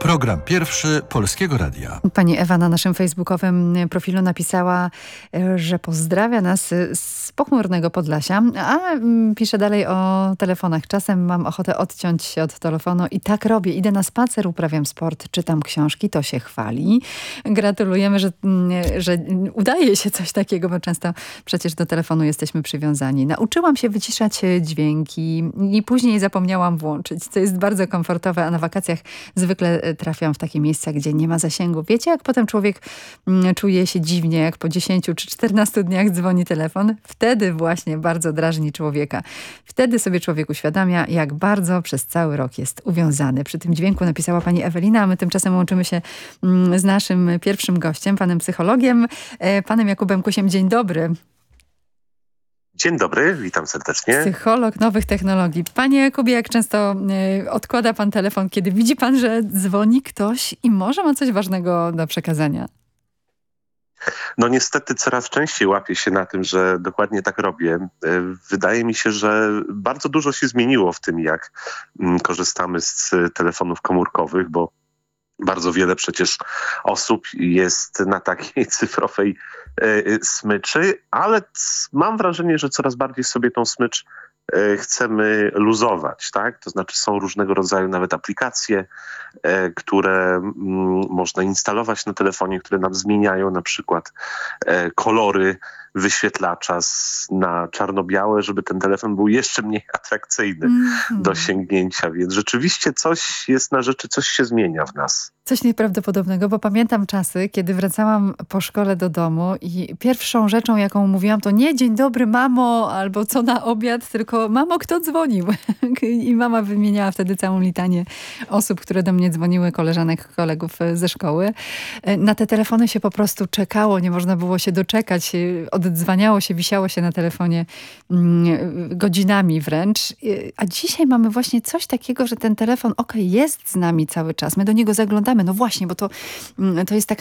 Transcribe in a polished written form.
Program pierwszy Polskiego Radia. Pani Ewa na naszym facebookowym profilu napisała, że pozdrawia nas z pochmurnego Podlasia, a pisze dalej o telefonach. Czasem mam ochotę odciąć się od telefonu i tak robię. Idę na spacer, uprawiam sport, czytam książki, to się chwali. Gratulujemy, że udaje się coś takiego, bo często przecież do telefonu jesteśmy przywiązani. Nauczyłam się wyciszać dźwięki i później zapomniałam włączyć, co jest bardzo komfortowe, a na wakacjach zwykle trafiam w takie miejsca, gdzie nie ma zasięgu. Wiecie, jak potem człowiek czuje się dziwnie, jak po 10 czy 14 dniach dzwoni telefon? Wtedy właśnie bardzo drażni człowieka. Wtedy sobie człowiek uświadamia, jak bardzo przez cały rok jest uwiązany. Przy tym dźwięku napisała pani Ewelina, a my tymczasem łączymy się z naszym pierwszym gościem, panem psychologiem, panem Jakubem Kusiem. Dzień dobry. Dzień dobry, witam serdecznie. Psycholog nowych technologii. Panie Jakubie, jak często odkłada pan telefon, kiedy widzi pan, że dzwoni ktoś i może ma coś ważnego do przekazania? No niestety coraz częściej łapię się na tym, że dokładnie tak robię. Wydaje mi się, że bardzo dużo się zmieniło w tym, jak korzystamy z telefonów komórkowych, bo bardzo wiele przecież osób jest na takiej cyfrowej smyczy, ale mam wrażenie, że coraz bardziej sobie tą smycz chcemy luzować, tak? To znaczy są różnego rodzaju nawet aplikacje, które można instalować na telefonie, które nam zmieniają na przykład kolory wyświetlacza na czarno-białe, żeby ten telefon był jeszcze mniej atrakcyjny do sięgnięcia. Więc rzeczywiście coś jest na rzeczy, coś się zmienia w nas. Coś nieprawdopodobnego, bo pamiętam czasy, kiedy wracałam po szkole do domu i pierwszą rzeczą, jaką mówiłam, to nie dzień dobry mamo, albo co na obiad, tylko mamo, kto dzwonił? I mama wymieniała wtedy całą litanię osób, które do mnie dzwoniły, koleżanek, kolegów ze szkoły. Na te telefony się po prostu czekało, nie można było się doczekać, oddzwaniało się, wisiało się na telefonie godzinami wręcz. A dzisiaj mamy właśnie coś takiego, że ten telefon, jest z nami cały czas, my do niego zaglądamy. No właśnie, bo to jest taka